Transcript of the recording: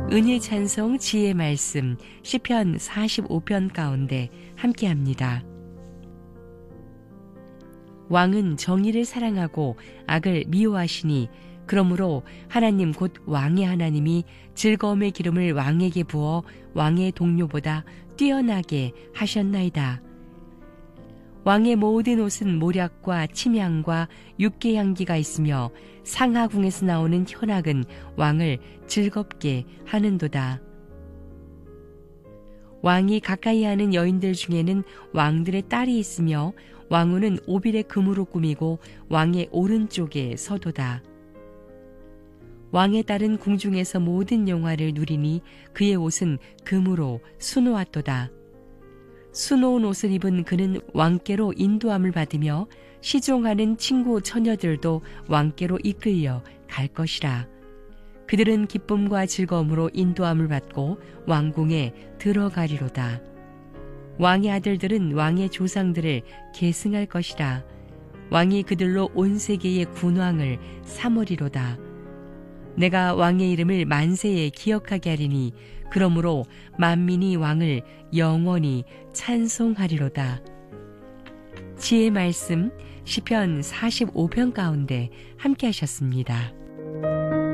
은혜 찬송 지혜 말씀 시편 45편 가운데 함께합니다. 왕은 정의를 사랑하고 악을 미워하시니 그러므로 하나님 곧 왕의 하나님이 즐거움의 기름을 왕에게 부어 왕의 동료보다 뛰어나게 하셨나이다. 왕의 모든 옷은 모략과 침향과 육개 향기가 있으며 상하궁에서 나오는 현악은 왕을 즐겁게 하는도다. 왕이 가까이 하는 여인들 중에는 왕들의 딸이 있으며 왕후는 오빌의 금으로 꾸미고 왕의 오른쪽에 서도다. 왕의 딸은 궁중에서 모든 영화를 누리니 그의 옷은 금으로 수놓았도다. 수놓은 옷을 입은 그는 왕께로 인도함을 받으며 시종하는 친구 처녀들도 왕께로 이끌려 갈 것이라. 그들은 기쁨과 즐거움으로 인도함을 받고 왕궁에 들어가리로다. 왕의 아들들은 왕의 조상들을 계승할 것이라. 왕이 그들로 온 세계의 군왕을 삼으리로다. 내가 왕의 이름을 만세에 기억하게 하리니 그러므로 만민이 왕을 영원히 찬송하리로다. 지혜의 말씀 시편 45편 가운데 함께 하셨습니다.